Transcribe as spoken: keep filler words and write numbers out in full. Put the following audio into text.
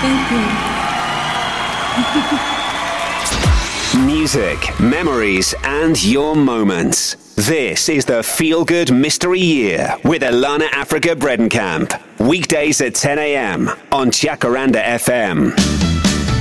Thank you. Music, memories, and your moments. This is the Feel Good Mystery Year with Alana Africa Bredenkamp. Weekdays at ten a.m. on Jacaranda F M.